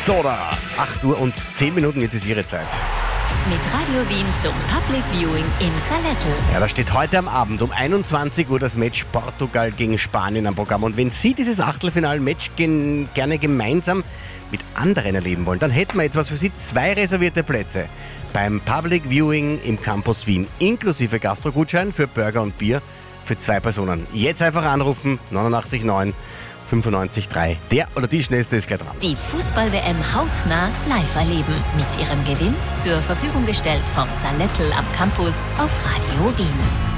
So, da 8 Uhr und 10 Minuten, jetzt ist Ihre Zeit. Mit Radio Wien zum Public Viewing im Salettl. Ja, da steht heute am Abend um 21 Uhr das Match Portugal gegen Spanien am Programm. Und wenn Sie dieses Achtelfinal-Match gerne gemeinsam mit anderen erleben wollen, dann hätten wir jetzt was für Sie: 2 reservierte Plätze beim Public Viewing im Campus Wien, inklusive Gastrogutschein für Burger und Bier für 2 Personen. Jetzt einfach anrufen, 89 9 95 3. Der oder die Schnellste ist gleich dran. Die Fußball-WM hautnah live erleben. Mit ihrem Gewinn zur Verfügung gestellt vom Salettl am Campus auf Radio Wien.